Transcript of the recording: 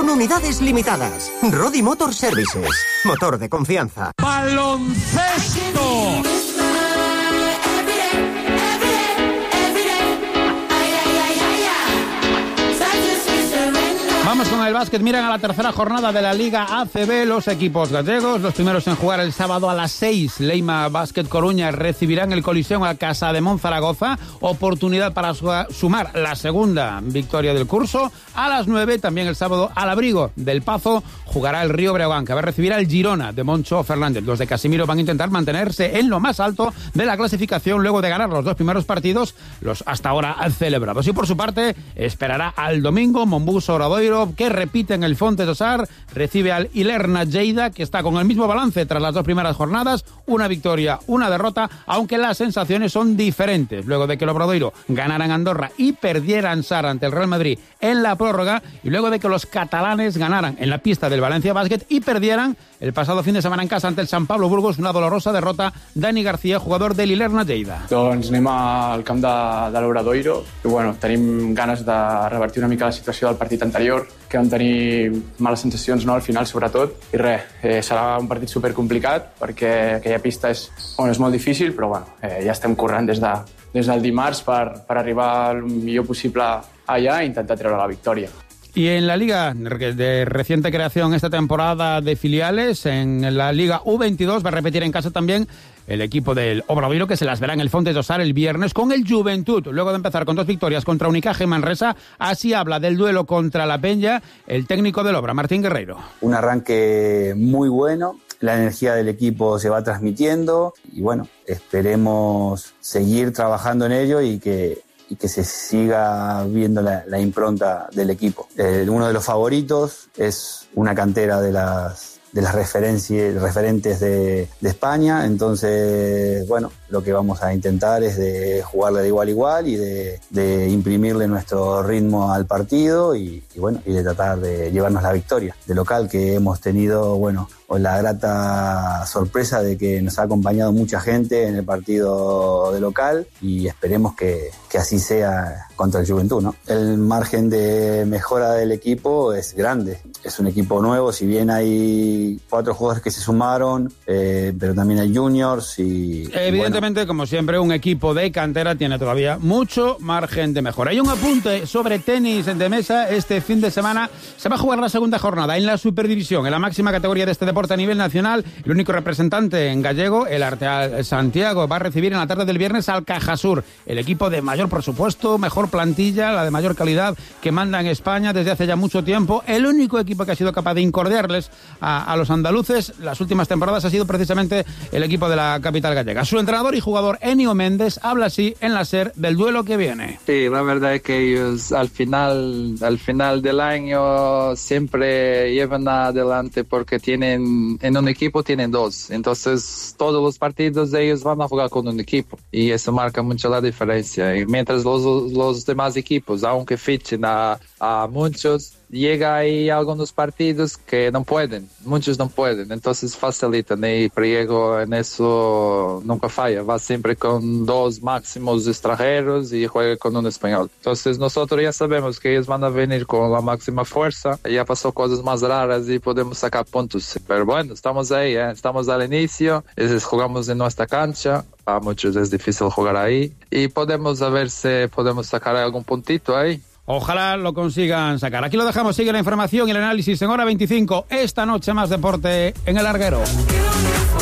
con unidades limitadas. Rodi Motor Services. Motor de confianza. ¡Baloncesto! Vamos con el básquet. Miran a la tercera jornada de la Liga ACB los equipos gallegos. Los primeros en jugar el sábado a las 6. Leima Básquet Coruña recibirán el Coliseum a Casa de Monzaragoza. Oportunidad para sumar la segunda victoria del curso. A las 9, también el sábado, al abrigo del Pazo, jugará el Río Breogán, que va a recibir al Girona de Moncho Fernández. Los de Casimiro van a intentar mantenerse en lo más alto de la clasificación luego de ganar los dos primeros partidos, los hasta ahora celebrados. Y por su parte, esperará al domingo Monbuso Obradoiro, que repite en el Fontes do Sar, recibe al Ilerna Lleida, que está con el mismo balance tras las dos primeras jornadas, una victoria, una derrota, aunque las sensaciones son diferentes, luego de que el Obradoiro ganara en Andorra y perdiera en Sar ante el Real Madrid en la prórroga, y luego de que los catalanes ganaran en la pista del Valencia Basket y perdieran el pasado fin de semana en casa ante el Sant Pablo Burgos, una dolorosa derrota. Dani García, jugador del Ilerna Lleida. Doncs anem al camp de l'Obradoiro i bueno, tenim ganes de revertir una mica la situació del partit anterior, que vam tenir males sensacions, no, al final sobretot, i res, serà un partit supercomplicat perquè aquella pista és molt difícil, però bueno, ja estem corrent des del dimarts per arribar el millor possible allà i intentar treure la victòria. Y en la Liga de reciente creación esta temporada de filiales, en la Liga U22 va a repetir en casa también el equipo del Obradoiro, que se las verá en el Fontes do Sar el viernes con el Juventud. Luego de empezar con dos victorias contra Unicaja y Manresa, así habla del duelo contra la Peña el técnico del Obra, Martín Guerreiro. Un arranque muy bueno, la energía del equipo se va transmitiendo y bueno, esperemos seguir trabajando en ello y que se siga viendo la impronta del equipo. Uno de los favoritos es una cantera de las referentes de España, entonces bueno, lo que vamos a intentar es de jugarle de igual a igual y de imprimirle nuestro ritmo al partido y bueno, y de tratar de llevarnos la victoria. De local, que hemos tenido, bueno, la grata sorpresa de que nos ha acompañado mucha gente en el partido de local y esperemos que así sea contra el Juventud, ¿no? El margen de mejora del equipo es grande. Es un equipo nuevo, si bien hay 4 jugadores que se sumaron, pero también hay juniors y... Evidentemente, como siempre, un equipo de cantera tiene todavía mucho margen de mejora. Hay un apunte sobre tenis de mesa. Este fin de semana se va a jugar la segunda jornada en la Superdivisión, en la máxima categoría de este deporte a nivel nacional. El único representante en gallego, el Arteal Santiago, va a recibir en la tarde del viernes al Cajasur, el equipo de mayor presupuesto, mejor plantilla, la de mayor calidad que manda en España desde hace ya mucho tiempo. El único equipo que ha sido capaz de incordiarles a los andaluces las últimas temporadas ha sido precisamente el equipo de la capital gallega. Su entrenador y jugador Ennio Méndez habla así en la SER del duelo que viene. Sí, la verdad es que ellos al final del año siempre llevan adelante porque en un equipo tienen 2, entonces todos los partidos de ellos van a jugar con un equipo y eso marca mucho la diferencia. Y mientras los demás equipos, aunque fichen a muchos, llega ahí algunos partidos que muchos no pueden, entonces facilitan y Priego en eso nunca falla, va siempre con 2 máximos extranjeros y juega con un español. Entonces nosotros ya sabemos que ellos van a venir con la máxima fuerza, ya pasó cosas más raras y podemos sacar puntos, pero bueno, estamos ahí, estamos al inicio, jugamos en nuestra cancha, a muchos es difícil jugar ahí y podemos a ver si podemos sacar algún puntito ahí. Ojalá lo consigan sacar. Aquí lo dejamos, sigue la información y el análisis en Hora 25. Esta noche más deporte en El Larguero.